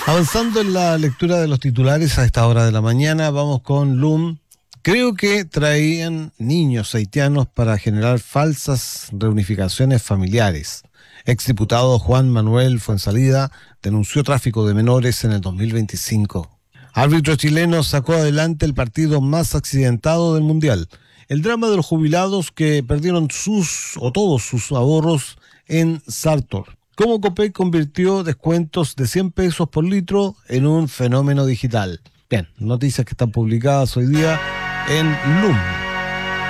Avanzando en la lectura de los titulares a esta hora de la mañana, vamos con LUM. Creo que traían niños haitianos para generar falsas reunificaciones familiares. Exdiputado Juan Manuel Fuenzalida denunció tráfico de menores en el 2025. Árbitro chileno sacó adelante el partido más accidentado del Mundial. El drama de los jubilados que perdieron todos sus ahorros en Sartor. Cómo Copec convirtió descuentos de 100 pesos por litro en un fenómeno digital. Bien, noticias que están publicadas hoy día en LUM.